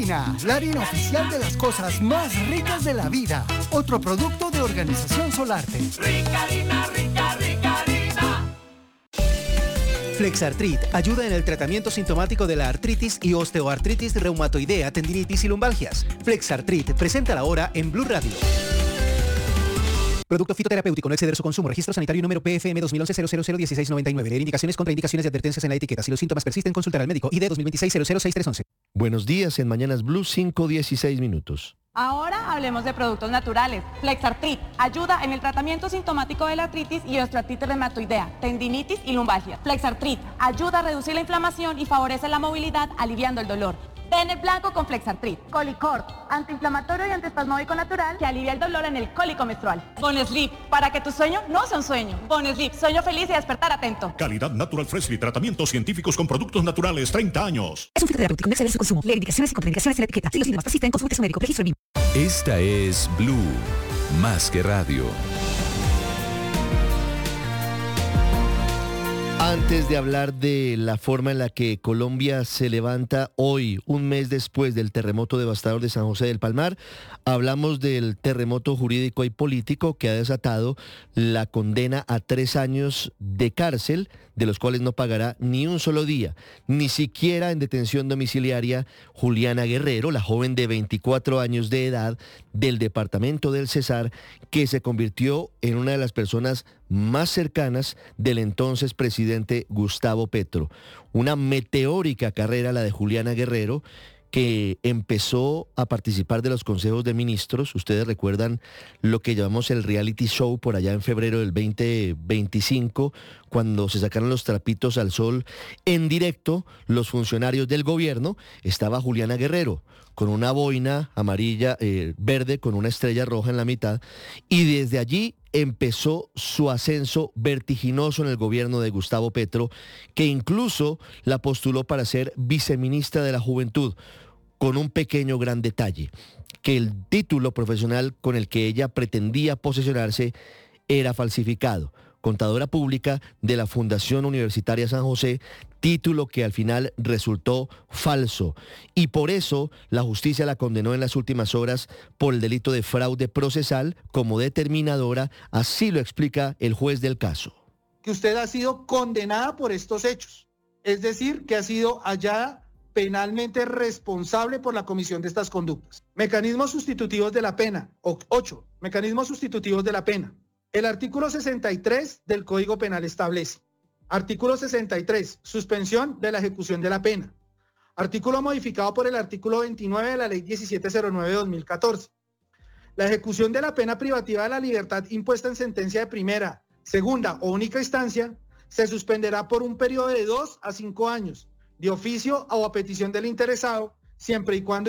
Rica Harina, la harina oficial de las cosas más ricas de la vida. Otro producto de Organización Solarte. Rica Harina, rica, rica harina. Flexartrit ayuda en el tratamiento sintomático de la artritis y osteoartritis reumatoidea, tendinitis y lumbalgias. Flexartrit, presenta la hora en Blue Radio. Producto fitoterapéutico, no exceder su consumo. Registro sanitario número PFM 2011-001699. Leer indicaciones, contraindicaciones y advertencias en la etiqueta. Si los síntomas persisten, consultar al médico. ID 2026-006311. Buenos días, en Mañanas Blue, 5:16 minutos. Ahora hablemos de productos naturales. Flexartrit ayuda en el tratamiento sintomático de la artritis y osteoartritis reumatoidea, tendinitis y lumbalgia. Flexartrit ayuda a reducir la inflamación y favorece la movilidad, aliviando el dolor. Ven el blanco con Flexartrit. Colicort, antiinflamatorio y antiespasmódico natural que alivia el dolor en el cólico menstrual. Bonesleep, para que tu sueño no sea un sueño. Bonesleep, sueño feliz y despertar atento. Calidad Natural Freshly, tratamientos científicos con productos naturales, 30 años. Es un fitoterapéutico, no exceder su consumo. Leer indicaciones y contraindicaciones en la etiqueta. Si los síntomas persisten, consulte a su médico. Registro BIM. Esta es Blue, más que radio. Antes de hablar de la forma en la que Colombia se levanta hoy, un mes después del terremoto devastador de San José del Palmar, hablamos del terremoto jurídico y político que ha desatado la condena a 3 años de cárcel, de los cuales no pagará ni un solo día, ni siquiera en detención domiciliaria, Juliana Guerrero, la joven de 24 años de edad del departamento del Cesar, que se convirtió en una de las personas más cercanas del entonces presidente Gustavo Petro. Una meteórica carrera la de Juliana Guerrero, que empezó a participar de los consejos de ministros. Ustedes recuerdan lo que llamamos el reality show por allá en febrero del 2025, cuando se sacaron los trapitos al sol en directo los funcionarios del gobierno. Estaba Juliana Guerrero con una boina amarilla, verde, con una estrella roja en la mitad, y desde allí empezó su ascenso vertiginoso en el gobierno de Gustavo Petro, que incluso la postuló para ser viceministra de la Juventud, con un pequeño gran detalle, que el título profesional con el que ella pretendía posesionarse era falsificado. Contadora pública de la Fundación Universitaria San José, título que al final resultó falso. Y por eso la justicia la condenó en las últimas horas por el delito de fraude procesal como determinadora, así lo explica el juez del caso. Que usted ha sido condenada por estos hechos, es decir, que ha sido hallada penalmente responsable por la comisión de estas conductas. Mecanismos sustitutivos de la pena, 8. Mecanismos sustitutivos de la pena. El artículo 63 del Código Penal establece. Artículo 63, suspensión de la ejecución de la pena. Artículo modificado por el artículo 29 de la Ley 1709 de 2014. La ejecución de la pena privativa de la libertad impuesta en sentencia de primera, segunda o única instancia se suspenderá por un periodo de 2 a 5 años, de oficio o a petición del interesado, siempre y cuando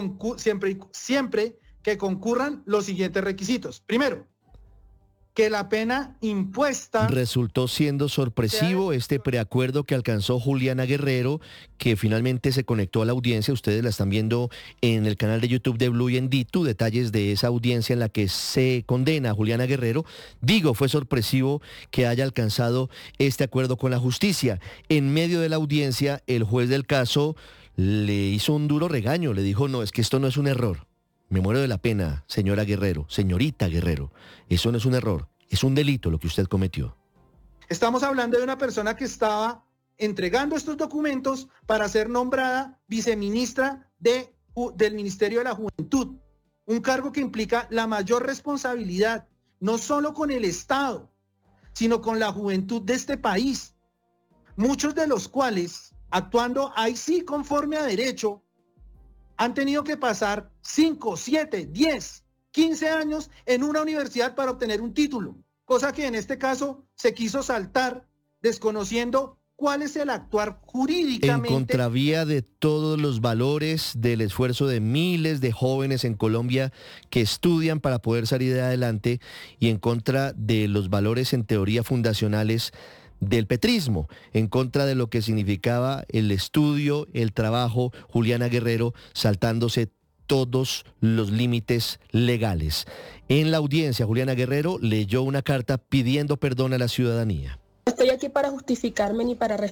siempre que concurran los siguientes requisitos. Primero, que la pena impuesta... Resultó siendo sorpresivo este preacuerdo que alcanzó Juliana Guerrero, que finalmente se conectó a la audiencia. Ustedes la están viendo en el canal de YouTube de Blue y en Ditu, detalles de esa audiencia en la que se condena a Juliana Guerrero. Digo, fue sorpresivo que haya alcanzado este acuerdo con la justicia. En medio de la audiencia, el juez del caso le hizo un duro regaño, le dijo, no, es que esto no es un error. Me muero de la pena, señora Guerrero, señorita Guerrero. Eso no es un error, es un delito lo que usted cometió. Estamos hablando de una persona que estaba entregando estos documentos para ser nombrada viceministra del Ministerio de la Juventud. Un cargo que implica la mayor responsabilidad, no solo con el Estado, sino con la juventud de este país. Muchos de los cuales, actuando ahí sí conforme a derecho, han tenido que pasar 5, 7, 10, 15 años en una universidad para obtener un título, cosa que en este caso se quiso saltar, desconociendo cuál es el actuar jurídicamente. En contravía de todos los valores del esfuerzo de miles de jóvenes en Colombia que estudian para poder salir de adelante y en contra de los valores en teoría fundacionales del petrismo, en contra de lo que significaba el estudio, el trabajo, Juliana Guerrero saltándose todos los límites legales. En la audiencia, Juliana Guerrero leyó una carta pidiendo perdón a la ciudadanía. No estoy aquí para justificarme ni para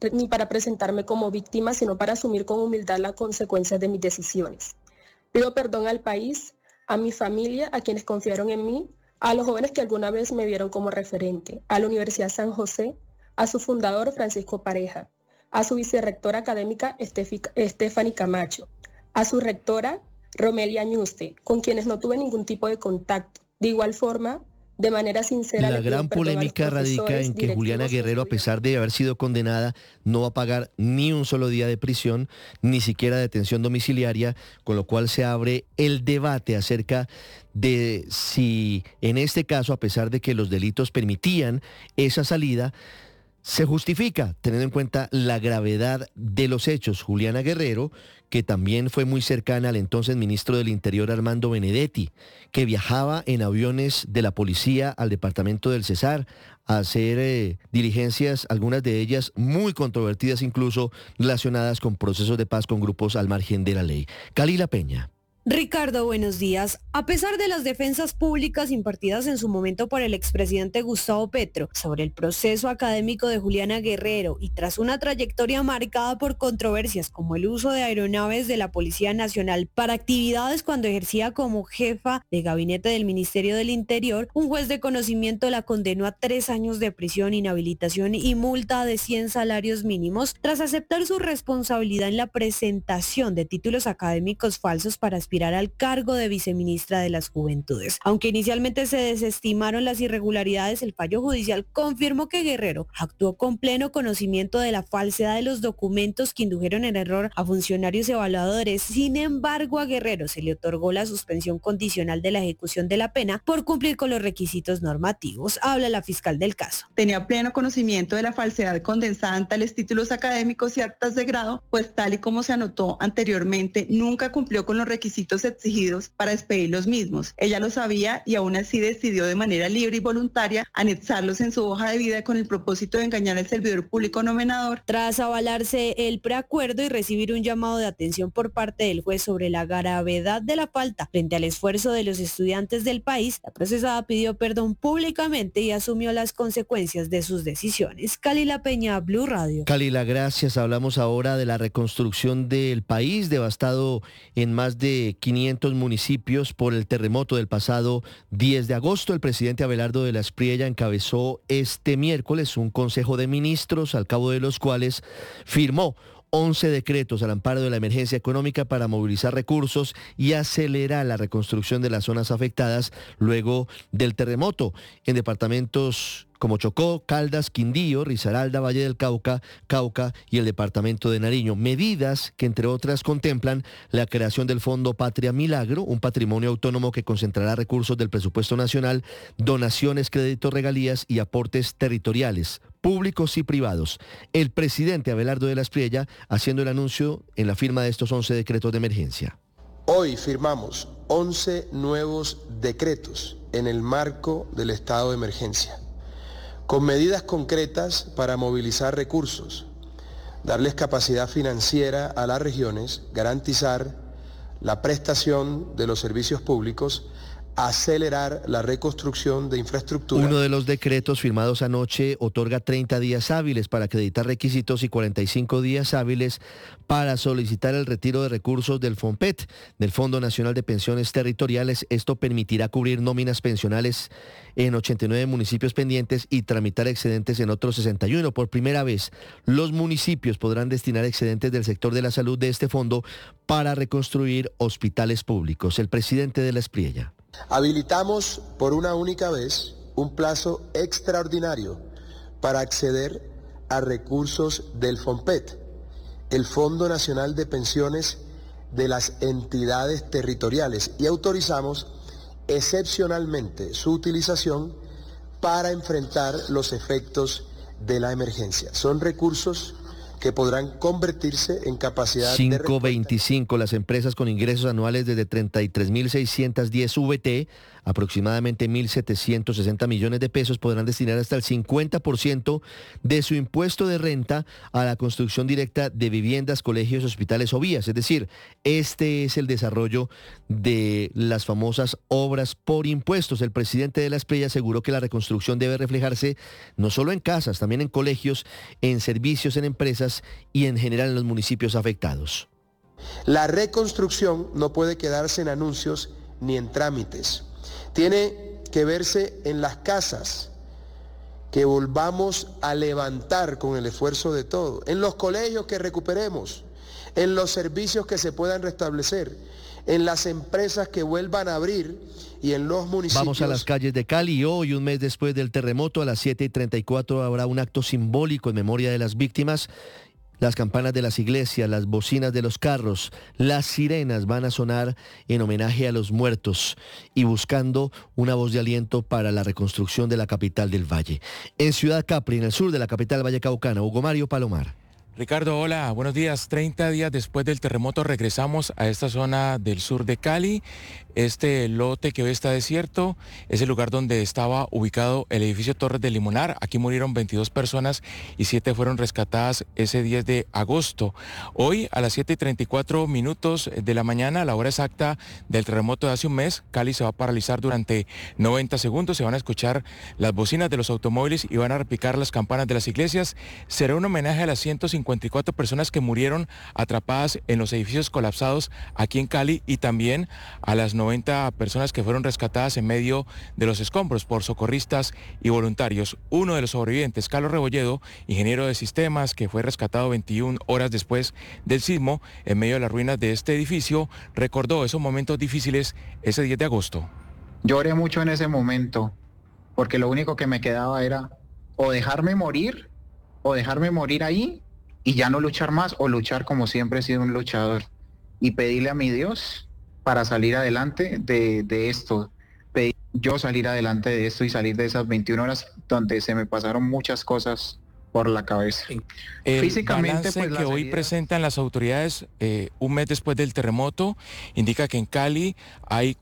presentarme como víctima, sino para asumir con humildad las consecuencias de mis decisiones. Pido perdón al país, a mi familia, a quienes confiaron en mí, a los jóvenes que alguna vez me vieron como referente, a la Universidad San José, a su fundador Francisco Pareja, a su vicerrectora académica Stephanie Camacho, a su rectora Romelia Ñuste, con quienes no tuve ningún tipo de contacto. De igual forma, de manera sincera... La gran polémica radica en que Juliana Guerrero, a pesar de haber sido condenada, no va a pagar ni un solo día de prisión, ni siquiera detención domiciliaria, con lo cual se abre el debate acerca de si en este caso, a pesar de que los delitos permitían esa salida, se justifica, teniendo en cuenta la gravedad de los hechos. Juliana Guerrero, que también fue muy cercana al entonces ministro del Interior Armando Benedetti, que viajaba en aviones de la policía al departamento del Cesar a hacer diligencias, algunas de ellas muy controvertidas, incluso relacionadas con procesos de paz con grupos al margen de la ley. Kalila Peña. Ricardo, buenos días. A pesar de las defensas públicas impartidas en su momento por el expresidente Gustavo Petro sobre el proceso académico de Juliana Guerrero y tras una trayectoria marcada por controversias como el uso de aeronaves de la Policía Nacional para actividades cuando ejercía como jefa de gabinete del Ministerio del Interior, un juez de conocimiento la condenó a 3 años de prisión, inhabilitación y multa de 100 salarios mínimos tras aceptar su responsabilidad en la presentación de títulos académicos falsos para aspirar al cargo de viceministra de las Juventudes. Aunque inicialmente se desestimaron las irregularidades, el fallo judicial confirmó que Guerrero actuó con pleno conocimiento de la falsedad de los documentos que indujeron en error a funcionarios evaluadores. Sin embargo, a Guerrero se le otorgó la suspensión condicional de la ejecución de la pena por cumplir con los requisitos normativos. Habla la fiscal del caso. Tenía pleno conocimiento de la falsedad condensada en tales títulos académicos y actas de grado, pues tal y como se anotó anteriormente, nunca cumplió con los requisitos exigidos para expedir los mismos. Ella lo sabía y aún así decidió de manera libre y voluntaria anexarlos en su hoja de vida con el propósito de engañar al servidor público nominador. Tras avalarse el preacuerdo y recibir un llamado de atención por parte del juez sobre la gravedad de la falta frente al esfuerzo de los estudiantes del país, la procesada pidió perdón públicamente y asumió las consecuencias de sus decisiones. Kalila Peña, Blue Radio. Kalila, gracias. Hablamos ahora de la reconstrucción del país, devastado en más de 500 municipios por el terremoto del pasado 10 de agosto. El presidente Abelardo de la Espriella encabezó este miércoles un consejo de ministros, al cabo de los cuales firmó 11 decretos al amparo de la emergencia económica para movilizar recursos y acelerar la reconstrucción de las zonas afectadas luego del terremoto en departamentos como Chocó, Caldas, Quindío, Risaralda, Valle del Cauca y el departamento de Nariño. Medidas que, entre otras, contemplan la creación del Fondo Patria Milagro, un patrimonio autónomo que concentrará recursos del presupuesto nacional, donaciones, créditos, regalías y aportes territoriales, públicos y privados. El presidente Abelardo de la Espriella haciendo el anuncio en la firma de estos 11 decretos de emergencia. Hoy firmamos 11 nuevos decretos en el marco del estado de emergencia, con medidas concretas para movilizar recursos, darles capacidad financiera a las regiones, garantizar la prestación de los servicios públicos, acelerar la reconstrucción de infraestructura. Uno de los decretos firmados anoche otorga 30 días hábiles para acreditar requisitos y 45 días hábiles para solicitar el retiro de recursos del FONPET, del Fondo Nacional de Pensiones Territoriales. Esto permitirá cubrir nóminas pensionales en 89 municipios pendientes y tramitar excedentes en otros 61. Por primera vez, los municipios podrán destinar excedentes del sector de la salud de este fondo para reconstruir hospitales públicos. El presidente de la Espriella. Habilitamos por una única vez un plazo extraordinario para acceder a recursos del FONPET, el Fondo Nacional de Pensiones de las entidades territoriales, y autorizamos excepcionalmente su utilización para enfrentar los efectos de la emergencia. Son recursos que podrán convertirse en capacidad 525, las empresas con ingresos anuales desde 33.610 VT, aproximadamente 1.760 millones de pesos, podrán destinar hasta el 50% de su impuesto de renta a la construcción directa de viviendas, colegios, hospitales o vías. Es decir, este es el desarrollo de las famosas obras por impuestos. El presidente de la SPREI aseguró que la reconstrucción debe reflejarse no solo en casas, también en colegios, en servicios, en empresas y en general en los municipios afectados. La reconstrucción no puede quedarse en anuncios ni en trámites. Tiene que verse en las casas, que volvamos a levantar con el esfuerzo de todos, en los colegios que recuperemos, en los servicios que se puedan restablecer, en las empresas que vuelvan a abrir y en los municipios. Vamos a las calles de Cali. Hoy, un mes después del terremoto, a las 7:34 habrá un acto simbólico en memoria de las víctimas. Las campanas de las iglesias, las bocinas de los carros, las sirenas van a sonar en homenaje a los muertos y buscando una voz de aliento para la reconstrucción de la capital del Valle. En Ciudad Capri, en el sur de la capital vallecaucana, Hugo Mario Palomar. Ricardo, hola, buenos días. 30 días después del terremoto regresamos a esta zona del sur de Cali. Este lote que hoy está desierto es el lugar donde estaba ubicado el edificio Torres del Limonar. Aquí murieron 22 personas y 7 fueron rescatadas ese 10 de agosto. Hoy a las 7:34 de la mañana, a la hora exacta del terremoto de hace un mes, Cali se va a paralizar durante 90 segundos. Se van a escuchar las bocinas de los automóviles y van a repicar las campanas de las iglesias. Será un homenaje a las 154 personas que murieron atrapadas en los edificios colapsados aquí en Cali y también a las 90 personas que fueron rescatadas en medio de los escombros por socorristas y voluntarios. Uno de los sobrevivientes, Carlos Rebolledo, ingeniero de sistemas, que fue rescatado 21 horas después del sismo en medio de las ruinas de este edificio, recordó esos momentos difíciles ese 10 de agosto. Lloré mucho en ese momento, porque lo único que me quedaba era o dejarme morir ahí y ya no luchar más, o luchar como siempre he sido un luchador y pedirle a mi Dios para salir adelante de esto. Pedir yo salir adelante de esto y salir de esas 21 horas donde se me pasaron muchas cosas por la cabeza. El Físicamente, balance pues, que hoy presentan las autoridades un mes después del terremoto indica que en Cali hay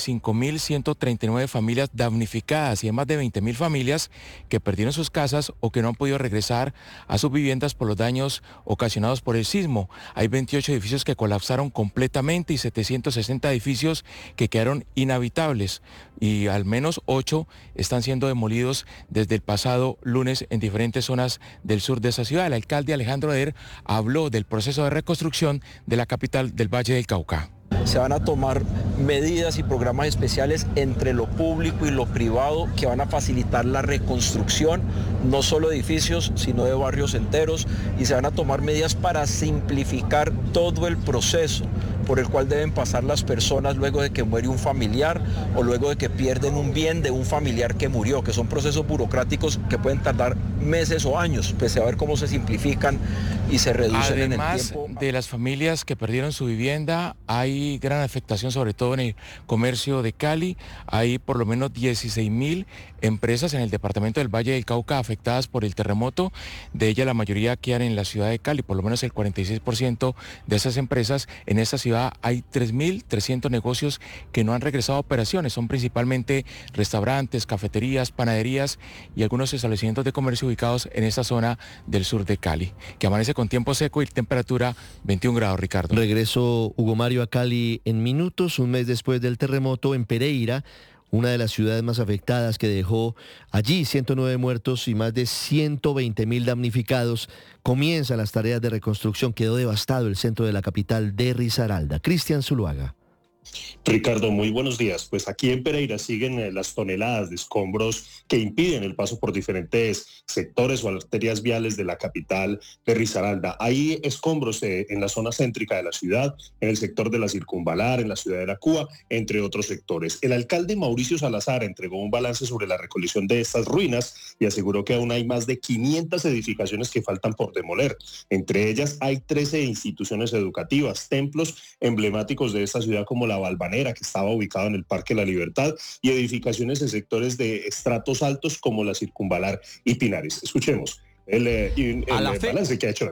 45.139 familias damnificadas y hay más de 20.000 familias que perdieron sus casas o que no han podido regresar a sus viviendas por los daños ocasionados por el sismo. Hay 28 edificios que colapsaron completamente y 760 edificios que quedaron inhabitables y al menos 8 están siendo demolidos desde el pasado lunes en diferentes zonas del sur de esa ciudad. El alcalde Alejandro Eder habló del proceso de reconstrucción de la capital del Valle del Cauca. Se van a tomar medidas y programas especiales entre lo público y lo privado que van a facilitar la reconstrucción, no solo de edificios, sino de barrios enteros, y se van a tomar medidas para simplificar todo el proceso por el cual deben pasar las personas luego de que muere un familiar o luego de que pierden un bien de un familiar que murió, que son procesos burocráticos que pueden tardar meses o años. Pues a ver cómo se simplifican y se reducen en el tiempo. Además de las familias que perdieron su vivienda, hay gran afectación sobre todo en el comercio de Cali. Hay por lo menos 16.000 empresas en el departamento del Valle del Cauca afectadas por el terremoto. De ellas la mayoría quedan en la ciudad de Cali, por lo menos el 46% de esas empresas. En esta ciudad hay 3.300 negocios que no han regresado a operaciones. Son principalmente restaurantes, cafeterías, panaderías y algunos establecimientos de comercio ubicados en esta zona del sur de Cali, que amanece con tiempo seco y temperatura 21 grados, Ricardo. Regreso, Hugo Mario, a Cali en minutos, un mes después del terremoto en Pereira, una de las ciudades más afectadas que dejó allí 109 muertos y más de 120.000 damnificados. Comienzan las tareas de reconstrucción. Quedó devastado el centro de la capital de Risaralda. Cristian Zuluaga. Ricardo, muy buenos días. Pues aquí en Pereira siguen las toneladas de escombros que impiden el paso por diferentes sectores o arterias viales de la capital de Risaralda. Hay escombros en la zona céntrica de la ciudad, en el sector de la Circunvalar, en la ciudad de la Cuba, entre otros sectores. El alcalde Mauricio Salazar entregó un balance sobre la recolección de estas ruinas y aseguró que aún hay más de 500 edificaciones que faltan por demoler. Entre ellas hay 13 instituciones educativas, templos emblemáticos de esta ciudad como la Valvanera, que estaba ubicado en el Parque La Libertad, y edificaciones en sectores de estratos altos como la Circunvalar y Pinares. Escuchemos el balance que ha hecho la alcalde.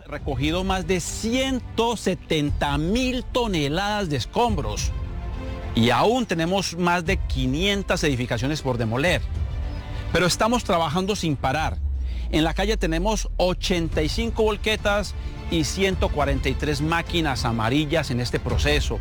Recogido más de 170.000 toneladas de escombros y aún tenemos más de 500 edificaciones por demoler. Pero estamos trabajando sin parar. En la calle tenemos 85 volquetas y 143 máquinas amarillas en este proceso.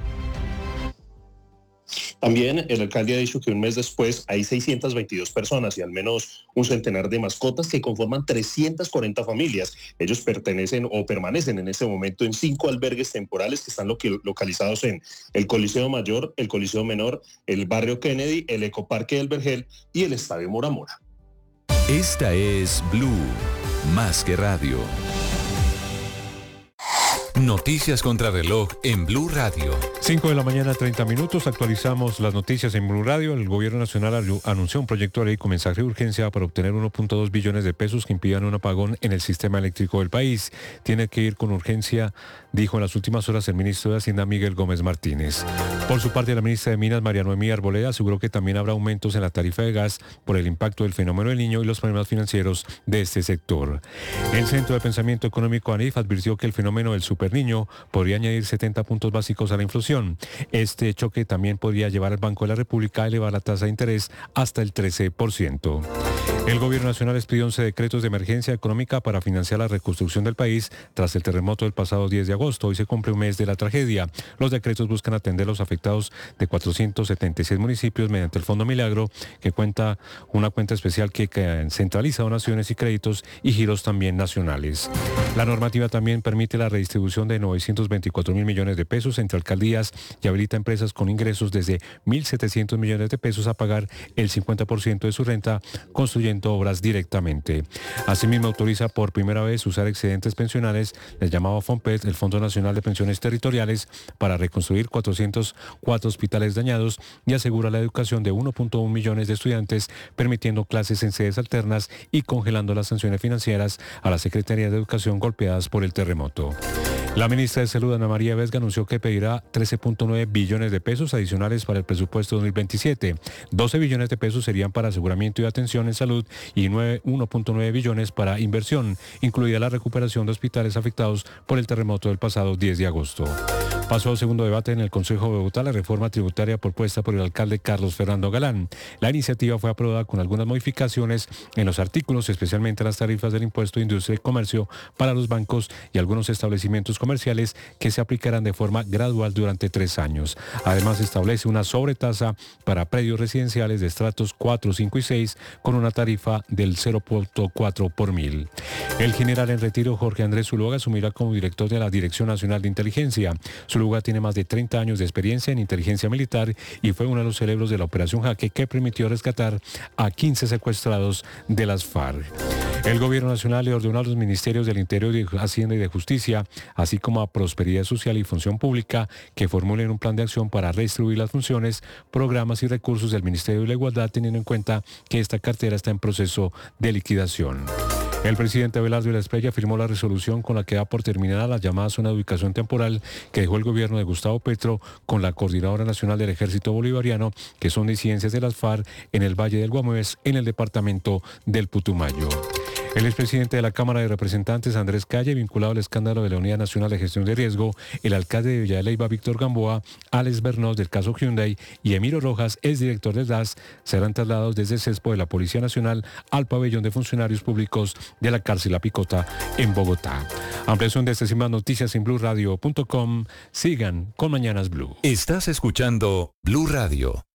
También el alcalde ha dicho que un mes después hay 622 personas y al menos un centenar de mascotas que conforman 340 familias. Ellos pertenecen o permanecen en este momento en 5 albergues temporales que están localizados en el Coliseo Mayor, el Coliseo Menor, el Barrio Kennedy, el Ecoparque del Vergel y el Estadio Mora Mora. Esta es Blue, más que radio. Noticias contra reloj en Blue Radio. 5 de la mañana, 30 minutos. Actualizamos las noticias en Blue Radio. El gobierno nacional anunció un proyecto de ley con mensaje de urgencia para obtener 1.2 billones de pesos que impidan un apagón en el sistema eléctrico del país. Tiene que ir con urgencia, dijo en las últimas horas el ministro de Hacienda, Miguel Gómez Martínez. Por su parte, la ministra de Minas, María Noemí Arboleda, aseguró que también habrá aumentos en la tarifa de gas por el impacto del fenómeno del Niño y los problemas financieros de este sector. El Centro de Pensamiento Económico ANIF advirtió que el fenómeno del Superniño podría añadir 70 puntos básicos a la inflación. Este choque también podría llevar al Banco de la República a elevar la tasa de interés hasta el 13%. El gobierno nacional expidió 11 decretos de emergencia económica para financiar la reconstrucción del país tras el terremoto del pasado 10 de agosto. Hoy se cumple un mes de la tragedia. Los decretos buscan atender a los afectados de 476 municipios mediante el Fondo Milagro, que cuenta una cuenta especial que centraliza donaciones y créditos y giros también nacionales. La normativa también permite la redistribución de 924.000 millones de pesos entre alcaldías y habilita empresas con ingresos desde 1.700 millones de pesos a pagar el 50% de su renta construyendo obras directamente. Asimismo, autoriza por primera vez usar excedentes pensionales, el llamado FONPET, el Fondo Nacional de Pensiones Territoriales, para reconstruir 404 hospitales dañados y asegura la educación de 1.1 millones de estudiantes, permitiendo clases en sedes alternas y congelando las sanciones financieras a las Secretarías de Educación golpeadas por el terremoto. La ministra de Salud, Ana María Vesga, anunció que pedirá 13.9 billones de pesos adicionales para el presupuesto 2027. 12 billones de pesos serían para aseguramiento y atención en salud y 1.9 billones para inversión, incluida la recuperación de hospitales afectados por el terremoto del pasado 10 de agosto. Pasó al segundo debate en el Consejo de Bogotá la reforma tributaria propuesta por el alcalde Carlos Fernando Galán. La iniciativa fue aprobada con algunas modificaciones en los artículos, especialmente las tarifas del impuesto de industria y comercio para los bancos y algunos establecimientos comerciales que se aplicarán de forma gradual durante 3 años. Además, establece una sobretasa para predios residenciales de estratos 4, 5 y 6 con una tarifa del 0.4 por mil. El general en retiro Jorge Andrés Zuluaga asumirá como director de la Dirección Nacional de Inteligencia. Zuluaga tiene más de 30 años de experiencia en inteligencia militar y fue uno de los cerebros de la Operación Jaque que permitió rescatar a 15 secuestrados de las FARC. El gobierno nacional le ordenó a los ministerios del Interior, de Hacienda y de Justicia, así como a Prosperidad Social y Función Pública, que formulen un plan de acción para redistribuir las funciones, programas y recursos del Ministerio de la Igualdad, teniendo en cuenta que esta cartera está en proceso de liquidación. El presidente Abelardo de la Espriella firmó la resolución con la que da por terminada la llamada zona de ubicación temporal que dejó el gobierno de Gustavo Petro con la Coordinadora Nacional del Ejército Bolivariano, que son disidencias de las FARC en el Valle del Guamués, en el departamento del Putumayo. El expresidente de la Cámara de Representantes, Andrés Calle, vinculado al escándalo de la Unidad Nacional de Gestión de Riesgo, el alcalde de Villa de Leyva, Víctor Gamboa, Alex Bernos del caso Hyundai y Emiro Rojas, exdirector del DAS, serán trasladados desde el CESPO de la Policía Nacional al pabellón de funcionarios públicos de la cárcel La Picota en Bogotá. Ampliación de estas y más noticias en BlueRadio.com. Sigan con Mañanas Blue. Estás escuchando Blue Radio.